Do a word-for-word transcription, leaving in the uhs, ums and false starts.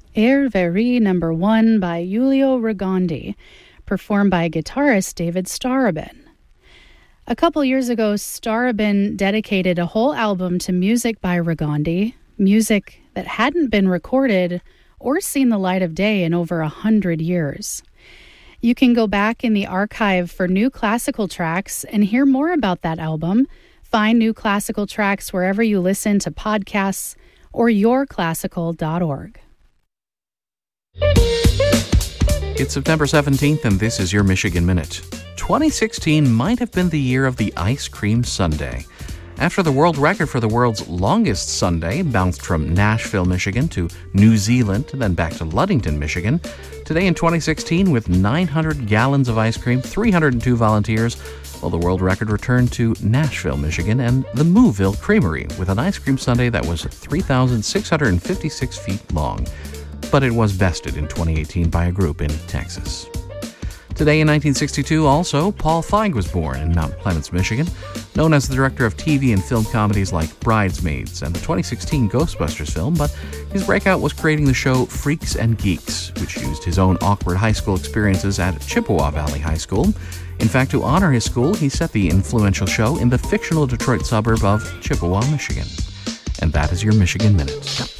Air Veri number one by Giulio Ragondi, performed by guitarist David Starobin. A couple years ago, Starobin dedicated a whole album to music by Ragondi, music that hadn't been recorded or seen the light of day in over a hundred years. You can go back in the archive for new classical tracks and hear more about that album. Find new classical tracks wherever you listen to podcasts or your classical dot org. It's September seventeenth, and this is your Michigan Minute. twenty sixteen might have been the year of the ice cream sundae. After the world record for the world's longest sundae bounced from Nashville, Michigan to New Zealand and then back to Ludington, Michigan, today in twenty sixteen, with nine hundred gallons of ice cream, three hundred two volunteers, well, the world record returned to Nashville, Michigan, and the Mooville Creamery with an ice cream sundae that was three thousand six hundred fifty-six feet long. But it was bested in twenty eighteen by a group in Texas. Today in nineteen sixty-two, also, Paul Feig was born in Mount Clemens, Michigan. Known as the director of T V and film comedies like Bridesmaids and the twenty sixteen Ghostbusters film, but his breakout was creating the show Freaks and Geeks, which used his own awkward high school experiences at Chippewa Valley High School. In fact, to honor his school, he set the influential show in the fictional Detroit suburb of Chippewa, Michigan. And that is your Michigan Minute.